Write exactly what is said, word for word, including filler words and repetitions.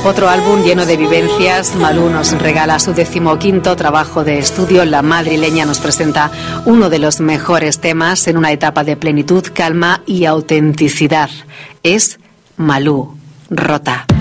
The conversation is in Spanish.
Otro álbum lleno de vivencias. Malú nos regala su decimoquinto trabajo de estudio. La madrileña nos presenta uno de los mejores temas en una etapa de plenitud, calma y autenticidad. Es Malú, Rota.